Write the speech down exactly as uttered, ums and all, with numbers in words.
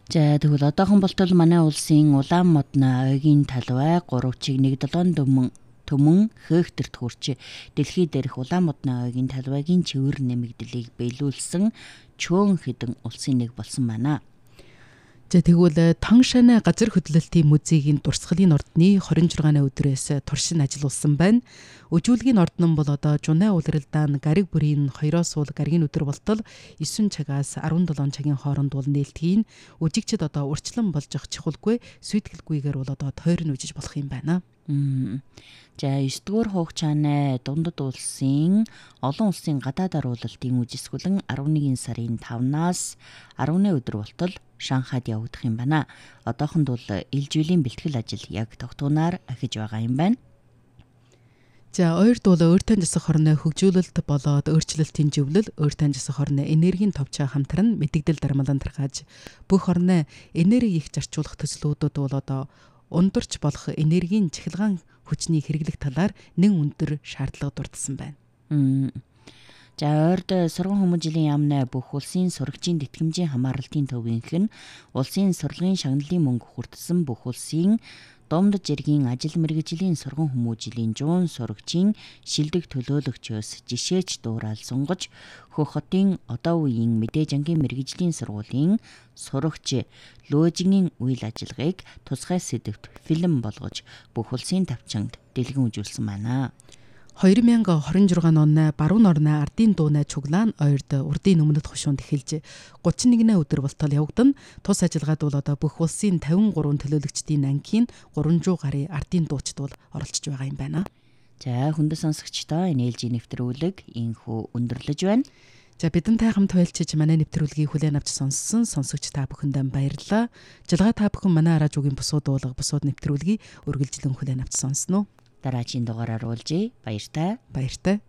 За тэгвэл одоохон болтол манай улсын улаан модны ойгийн талбай гурав чиг нэг долоон төмөн төмөн хектарт хүрч дэлхий дээрх улаан модны ойгийн талбайгийн чивэр нэмэгдлийг биелүүлсэн чөөн хэдэн улсын нэг болсон байна. За тэгвэл Тоншаны газар хөдлөлтийн музейгийн дурсгалын ордны хорин жургааны өдрөөс туршин ажиллуулсан байна. Өжүүлгийн ордон бол одоо Жунай улиралдаа гариг бүрийн хоёроос суул гаригийн өдөр болтол девять цагаас дөрвөн цагийн хооронд бол нээлтгийн үжигчд одоо урчлан болж ах чухалгүй сүйтгэлгүйгээр бол одоо тойрон үжиж болох юм байна. За девять дугаар хугацааны дундад улсын олон улсын гадаад оруулалтын үжисгүлэн eleven сарын тавнаас ten өдөр болтол Шанхайд явагдах юм байна. Одоохонд бол ээлжүүлийн бэлтгэл ажил яг тогтунаар ахиж байгаа юм байна. За ойрд бол өөр тань засах хорны хөгжүүлэлт болоод өөрчлөлтийн живлэл өөр тань засах хорны энергийн товчоо хамтран мэдэгдэл дармалан тархаж бүх хорны энерги их зарцуулах төслүүдүүд бол одоо ундарч болох энергийн цахилгаан хүчний хэрэглэх талаар нэн өндөр шаардлага дурдсан байна. За ойрд сургууль хүмүүжлийн яамны бүх улсын сурагчийн тэтгэмжийн хамааралтын төвийнх нь улсын сурлагын шагналын мөнгө хүртсэн бүх улсын Домд жиргийн ажил мэргэжлийн сургууль хүмүүжлийн жуун сурагчийн шилдэг төлөөлөгчөөс жишээч дуурал сунгаж Хөх хотын одоо үеийн мэдээж ангийн мэргэжлийн сургуулийн сурагч лөөжгийн үйл ажиллагааг тусгай сэдвт фильм болгож бүх улсын тавчинд дэлгэн үзүүлсэн байна. two thousand twenty-six оны баруун орны ардын дууны чуглаан ойрд урдын өмнөд хушуунд эхэлж thirty-one өдөр болтол явагдан тус ажиллагаад бол одоо бүх улсын fifty-three төлөөлөгчдийн ангийн three hundred гаруй ардын дуучид бол оролцож байгаа юм байна. За хүндэт сонсогчдоо энэ ээлжийн нэвтрүүлэг инхүү өндөрлөж байна. За бидэнтэй хамт байлчиж манай нэвтрүүлгийг хүлээн авч сонссон сонсогч та бүхэндээ баярлалаа. Жилгаа та бүхэн манай радиогийн бусууд уулга бусууд нэвтрүүлгийг үргэлжлэн хүлээн авч сонсноо. Дараагийн дугаараар уулзъя. Баяртай. Баяртай.